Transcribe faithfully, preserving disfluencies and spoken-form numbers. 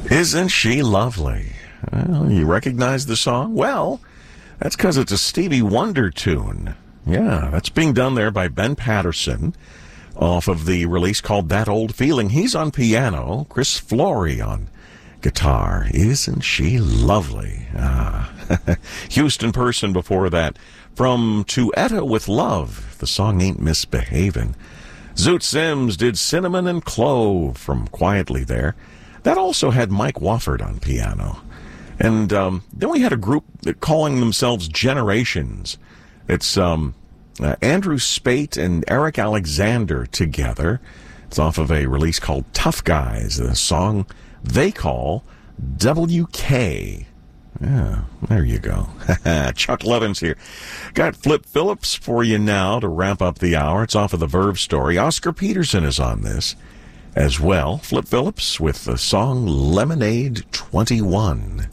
Isn't she lovely? Well, you recognize the song? Well, that's because it's a Stevie Wonder tune. Yeah, that's being done there by Ben Patterson off of the release called That Old Feeling. He's on piano, Chris Flory on guitar. Isn't she lovely? Ah. Houston Person before that. From To Etta with Love, the song Ain't Misbehavin'. Zoot Sims did Cinnamon and Clove from Quietly there. That also had Mike Wofford on piano. And um, then we had a group that calling themselves Generations. It's um, uh, Andrew Spate and Eric Alexander together. It's off of a release called Tough Guys, the song they call W K. Yeah, there you go. Chuck Levins here. Got Flip Phillips for you now to wrap up the hour. It's off of the Verve story. Oscar Peterson is on this as well. Flip Phillips with the song Lemonade twenty-one.